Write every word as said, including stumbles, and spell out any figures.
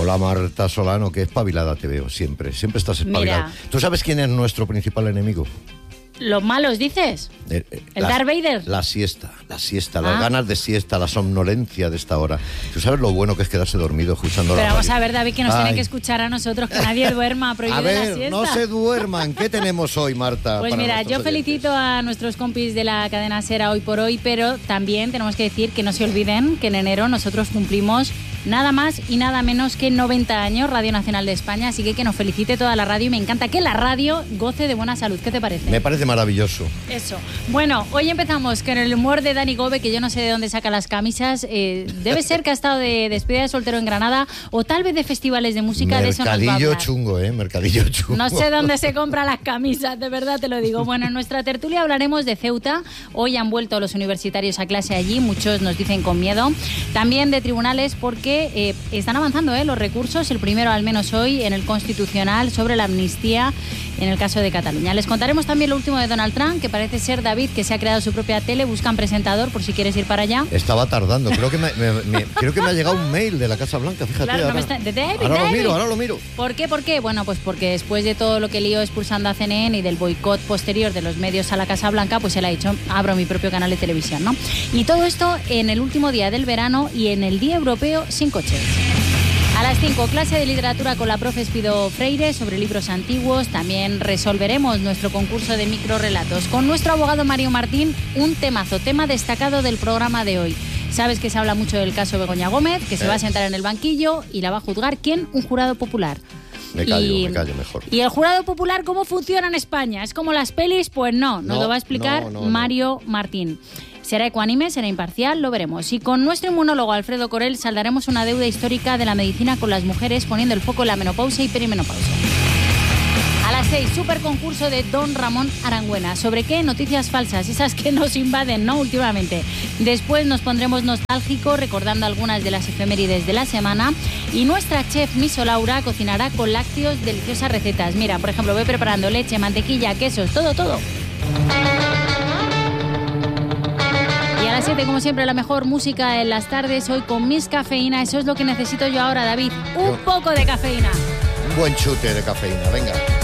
Hola Marta Solano, que espabilada te veo siempre, siempre estás espabilada. Mira. ¿Tú sabes quién es nuestro principal enemigo? ¿Los malos dices? Eh, eh, ¿El la, Darth Vader? La siesta, la siesta, Ah. las ganas de siesta, la somnolencia de esta hora. ¿Tú sabes lo bueno que es quedarse dormido escuchando Pero la vamos radio? a ver, David, que nos Ay. tienen que escuchar a nosotros, que nadie duerma, prohibido A la ver, siesta. no se duerman. ¿Qué tenemos hoy, Marta? Pues para mira, nuestros yo felicito oyentes? a nuestros compis de la cadena SER Hoy por Hoy, pero también tenemos que decir que no se olviden que en enero nosotros cumplimos nada más y nada menos que noventa años, Radio Nacional de España, así que que nos felicite toda la radio y me encanta que la radio goce de buena salud. ¿Qué te parece? Me parece maravilloso. Eso. Bueno, hoy empezamos con el humor de Dani Gobe, que yo no sé de dónde saca las camisas. Eh, debe ser que ha estado de despedida de soltero en Granada o tal vez de festivales de música. De eso nos va a Mercadillo hablar. chungo, ¿eh? Mercadillo chungo. No sé dónde se compran las camisas, de verdad te lo digo. Bueno, en nuestra tertulia hablaremos de Ceuta. Hoy han vuelto los universitarios a clase allí, muchos nos dicen con miedo. También de tribunales porque eh, están avanzando eh, los recursos, el primero al menos hoy en el Constitucional sobre la amnistía en el caso de Cataluña. Les contaremos también lo último de Donald Trump, que parece ser David, que se ha creado su propia tele, buscan presentador por si quieres ir para allá. Estaba tardando, creo que me, me- me- creo que me ha llegado un mail de la Casa Blanca, fíjate. Claro, no ahora, me está- de David, ahora lo David. miro, ahora lo miro. ¿Por qué? ¿Por qué? Bueno, pues porque después de todo lo que lío expulsando a C N N y del boicot posterior de los medios a la Casa Blanca, pues él ha dicho, abro mi propio canal de televisión, ¿no? Y todo esto en el último día del verano y en el Día Europeo sin coches. A las cinco, clase de literatura con la profe Espido Freire sobre libros antiguos. También resolveremos nuestro concurso de microrelatos. Con nuestro abogado Mario Martín, un temazo, tema destacado del programa de hoy. Sabes que se habla mucho del caso Begoña Gómez, que se Eh. va a sentar en el banquillo y la va a juzgar. ¿Quién? Un jurado popular. Me callo, Y- me callo mejor. ¿Y el jurado popular cómo funciona en España? ¿Es como las pelis? Pues no, nos No, lo va a explicar no, no, no. Mario Martín. ¿Será ecuánime? ¿Será imparcial? Lo veremos. Y con nuestro inmunólogo Alfredo Corel saldaremos una deuda histórica de la medicina con las mujeres, poniendo el foco en la menopausia y perimenopausia. A las seis, super concurso de Don Ramón Arangüena. ¿Sobre qué? Noticias falsas, esas que nos invaden, ¿no? Últimamente. Después nos pondremos nostálgicos recordando algunas de las efemérides de la semana. Y nuestra chef Miso Laura cocinará con lácteos deliciosas recetas. Mira, por ejemplo, voy preparando leche, mantequilla, quesos, todo, todo. Y a las siete, como siempre, la mejor música en las tardes. Hoy con Miss Cafeína. Eso es lo que necesito yo ahora, David. Un Yo- poco de cafeína. Un buen chute de cafeína, venga.